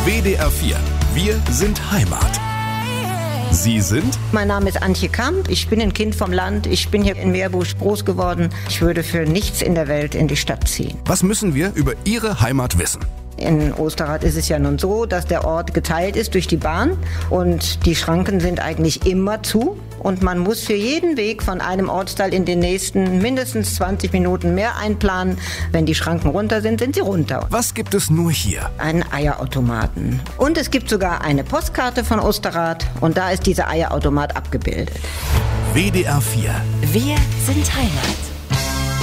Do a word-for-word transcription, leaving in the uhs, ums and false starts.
W D R vier. Wir sind Heimat. Sie sind? Mein Name ist Antje Kamp. Ich bin ein Kind vom Land. Ich bin hier in Meerbusch groß geworden. Ich würde für nichts in der Welt in die Stadt ziehen. Was müssen wir über Ihre Heimat wissen? In Osterrad ist es ja nun so, dass der Ort geteilt ist durch die Bahn und die Schranken sind eigentlich immer zu. Und man muss für jeden Weg von einem Ortsteil in den nächsten mindestens zwanzig Minuten mehr einplanen. Wenn die Schranken runter sind, sind sie runter. Was gibt es nur hier? Einen Eierautomaten. Und es gibt sogar eine Postkarte von Osterrad und da ist dieser Eierautomat abgebildet. W D R vier. Wir sind Heimat.